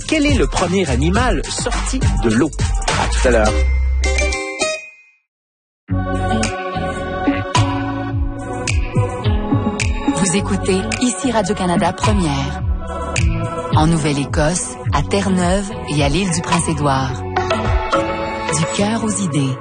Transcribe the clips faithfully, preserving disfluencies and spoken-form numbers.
quel est le premier animal sorti de l'eau? À tout à l'heure. Vous écoutez ici Radio-Canada Première. En Nouvelle-Écosse, à Terre-Neuve et à l'île du Prince-Édouard. Du cœur aux idées.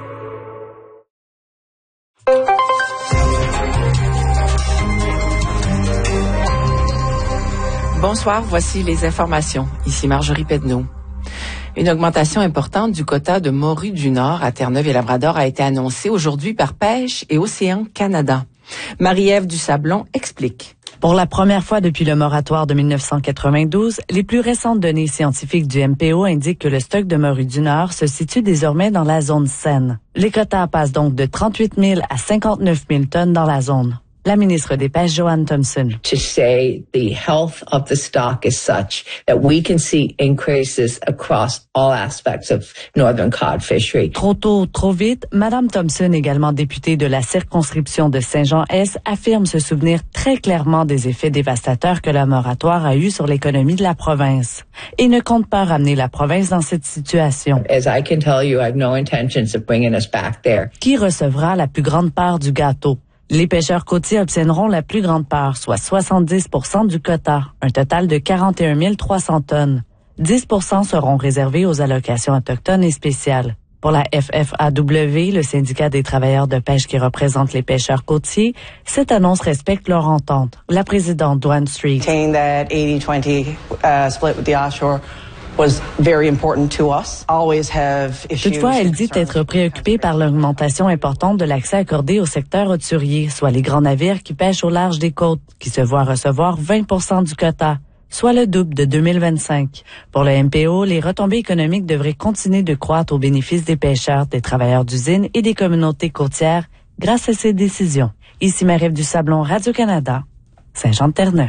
Bonsoir, voici les informations. Ici Marjorie Pedneau. Une augmentation importante du quota de morues du Nord à Terre-Neuve et Labrador a été annoncée aujourd'hui par Pêche et Océan Canada. Marie-Ève Dusablon explique. Pour la première fois depuis le moratoire de dix-neuf cent quatre-vingt-douze, les plus récentes données scientifiques du M P O indiquent que le stock de morues du Nord se situe désormais dans la zone saine. Les quotas passent donc de trente-huit mille à cinquante-neuf mille tonnes dans la zone. La ministre des Pêches, Joanne Thompson. To say the health of the stock is such that we can see increases across all aspects of northern cod fishery. Trop tôt, trop vite, Madame Thompson, également députée de la circonscription de Saint-Jean-Est, affirme se souvenir très clairement des effets dévastateurs que le moratoire a eu sur l'économie de la province et ne compte pas ramener la province dans cette situation. As I can tell you, I have no intentions of bringing us back there. Qui recevra la plus grande part du gâteau? Les pêcheurs côtiers obtiendront la plus grande part, soit soixante-dix pour cent du quota, un total de quarante et un mille trois cents tonnes. dix pour cent seront réservés aux allocations autochtones et spéciales. Pour la F F A W, le syndicat des travailleurs de pêche qui représente les pêcheurs côtiers, cette annonce respecte leur entente. La présidente Dwan Street. Saying that eighty twenty uh, split with the offshore was very important to us. Always have issues. Toutefois, elle dit être préoccupée par l'augmentation importante de l'accès accordé au secteur hauturier, soit les grands navires qui pêchent au large des côtes, qui se voient recevoir vingt pour cent du quota, soit le double de deux mille vingt-cinq. Pour le M P O, les retombées économiques devraient continuer de croître au bénéfice des pêcheurs, des travailleurs d'usines et des communautés côtières grâce à ces décisions. Ici Marie-Ève Dusablon, Radio-Canada, Saint-Jean-de-Terre-Neuve.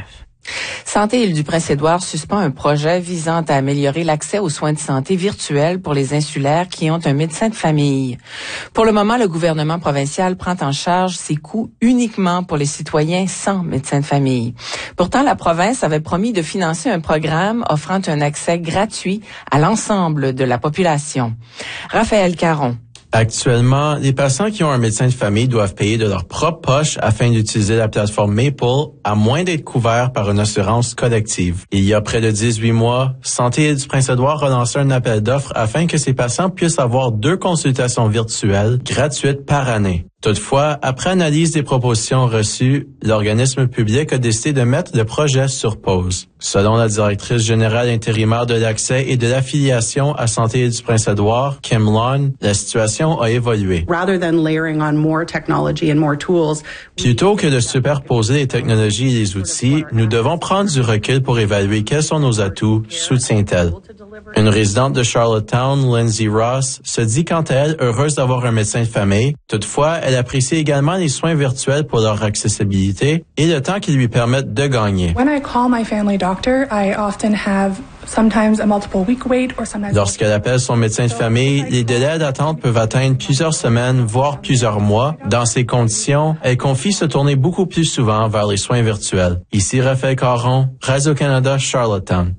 Santé Île du Prince-Édouard suspend un projet visant à améliorer l'accès aux soins de santé virtuels pour les insulaires qui ont un médecin de famille. Pour le moment, le gouvernement provincial prend en charge ces coûts uniquement pour les citoyens sans médecin de famille. Pourtant, la province avait promis de financer un programme offrant un accès gratuit à l'ensemble de la population. Raphaël Caron. Actuellement, les patients qui ont un médecin de famille doivent payer de leur propre poche afin d'utiliser la plateforme Maple, à moins d'être couverts par une assurance collective. Il y a près de dix-huit mois, Santé Île du Prince-Édouard a lancé un appel d'offres afin que ces patients puissent avoir deux consultations virtuelles gratuites par année. Toutefois, après analyse des propositions reçues, l'organisme public a décidé de mettre le projet sur pause. Selon la directrice générale intérimaire de l'accès et de l'affiliation à Santé Île du Prince-Édouard, Kim Lon, la situation a évolué. Rather than layering on more technology and more tools, Plutôt que de superposer les technologies et les outils, nous devons prendre du recul pour évaluer quels sont nos atouts, soutient-elle. Une résidente de Charlottetown, Lindsay Ross, se dit quant à elle heureuse d'avoir un médecin de famille. Toutefois, elle apprécie également les soins virtuels pour leur accessibilité et le temps qu'ils lui permettent de gagner. When I call my family doctor, I often have sometimes a multiple week wait or sometimes. Lorsqu'elle appelle son médecin de famille, les délais d'attente peuvent atteindre plusieurs semaines, voire plusieurs mois. Dans ces conditions, elle confie se tourner beaucoup plus souvent vers les soins virtuels. Ici Raphaël Caron, Radio-Canada, Charlottetown.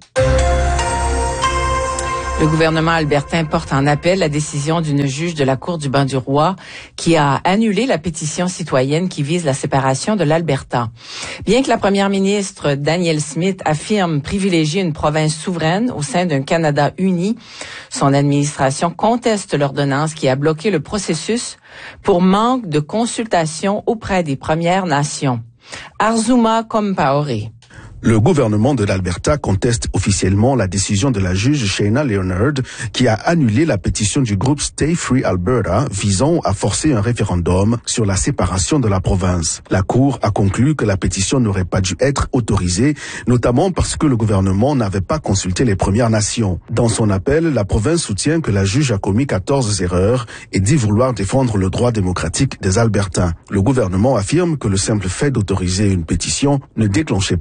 Le gouvernement albertain porte en appel la décision d'une juge de la Cour du Banc-du-Roi qui a annulé la pétition citoyenne qui vise la séparation de l'Alberta. Bien que la première ministre Danielle Smith affirme privilégier une province souveraine au sein d'un Canada uni, son administration conteste l'ordonnance qui a bloqué le processus pour manque de consultation auprès des Premières Nations. Arzuma Kompaore. Le gouvernement de l'Alberta conteste officiellement la décision de la juge Shayna Leonard qui a annulé la pétition du groupe Stay Free Alberta visant à forcer un référendum sur la séparation de la province. La Cour a conclu que la pétition n'aurait pas dû être autorisée, notamment parce que le gouvernement n'avait pas consulté les Premières Nations. Dans son appel, la province soutient que la juge a commis quatorze erreurs et dit vouloir défendre le droit démocratique des Albertains. Le gouvernement affirme que le simple fait d'autoriser une pétition ne déclenchait pas encore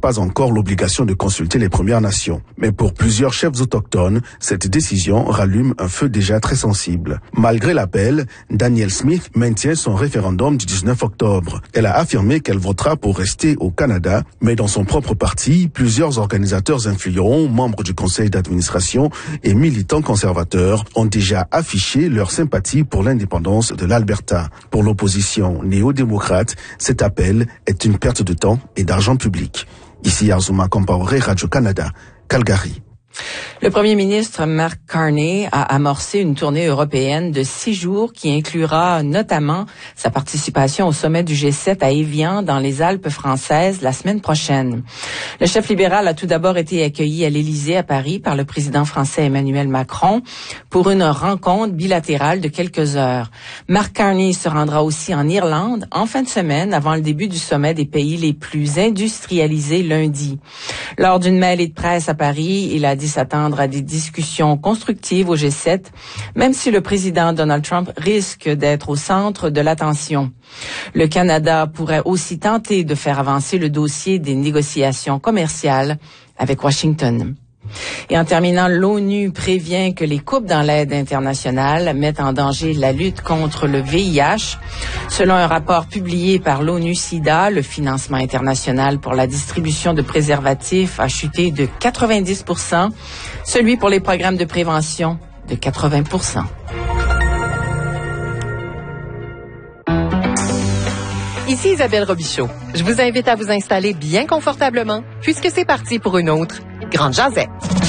encore l'obligation de consulter les Premières Nations. Mais pour plusieurs chefs autochtones, cette décision rallume un feu déjà très sensible. Malgré l'appel, Danielle Smith maintient son référendum du dix-neuf octobre. Elle a affirmé qu'elle votera pour rester au Canada, mais dans son propre parti, plusieurs organisateurs influents, membres du conseil d'administration et militants conservateurs ont déjà affiché leur sympathie pour l'indépendance de l'Alberta. Pour l'opposition néo-démocrate, cet appel est une perte de temps et d'argent public. Ici Azuma Compaoré, Radio-Canada, Calgary. Le premier ministre Mark Carney a amorcé une tournée européenne de six jours qui inclura notamment sa participation au sommet du G sept à Évian dans les Alpes françaises la semaine prochaine. Le chef libéral a tout d'abord été accueilli à l'Élysée à Paris par le président français Emmanuel Macron pour une rencontre bilatérale de quelques heures. Mark Carney se rendra aussi en Irlande en fin de semaine avant le début du sommet des pays les plus industrialisés lundi. Lors d'une mêlée de presse à Paris, il a dit s'attendre à des discussions constructives au G sept, même si le président Donald Trump risque d'être au centre de l'attention. Le Canada pourrait aussi tenter de faire avancer le dossier des négociations commerciales avec Washington. Et en terminant, l'ONU prévient que les coupes dans l'aide internationale mettent en danger la lutte contre le V I H. Selon un rapport publié par l'ONU-SIDA, le financement international pour la distribution de préservatifs a chuté de quatre-vingt-dix pour cent, celui pour les programmes de prévention de quatre-vingts pour cent. Ici Isabelle Robichaud. Je vous invite à vous installer bien confortablement puisque c'est parti pour une autre Grande Jazette.